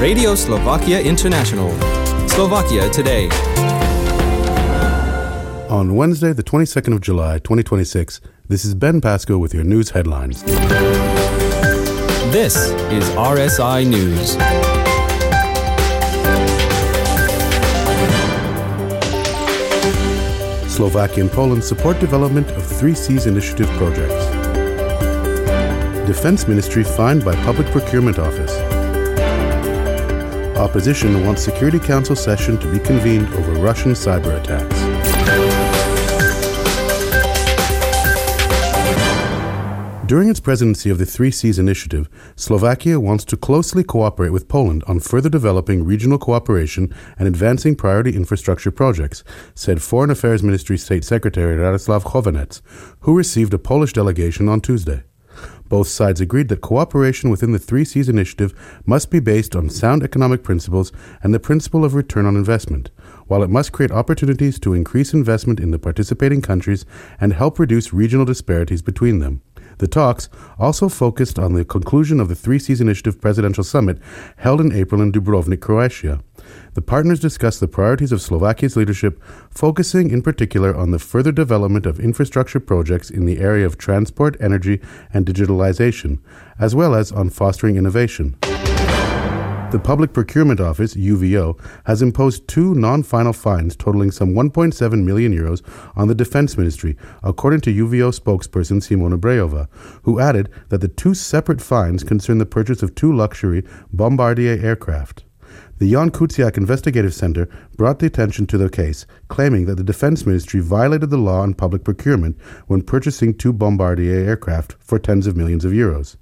Radio Slovakia International. Slovakia Today. On Wednesday, the 22nd of July, 2026, this is Ben Pasco with your news headlines. This is RSI News. Slovakia and Poland support development of 3 Seas Initiative projects. Defense Ministry fined by Public Procurement Office. Opposition wants Security Council session to be convened over Russian cyber attacks. During its presidency of the 3 Seas Initiative, Slovakia wants to closely cooperate with Poland on further developing regional cooperation and advancing priority infrastructure projects, said Foreign Affairs Ministry State Secretary Radoslav Chovanec, who received a Polish delegation on Tuesday. Both sides agreed that cooperation within the 3 Seas Initiative must be based on sound economic principles and the principle of return on investment, while it must create opportunities to increase investment in the participating countries and help reduce regional disparities between them. The talks also focused on the conclusion of the 3 Seas Initiative Presidential Summit held in April in Dubrovnik, Croatia. The partners discussed the priorities of Slovakia's leadership, focusing in particular on the further development of infrastructure projects in the area of transport, energy, and digitalization, as well as on fostering innovation. The Public Procurement Office, UVO, has imposed 2 non-final fines totaling some 1.7 million euros on the Defense Ministry, according to UVO spokesperson Simona Brejová, who added that the 2 separate fines concern the purchase of 2 luxury Bombardier aircraft. The Jan Kuciak Investigative Center brought the attention to the case, claiming that the Defense Ministry violated the law on public procurement when purchasing 2 Bombardier aircraft for tens of millions of euros.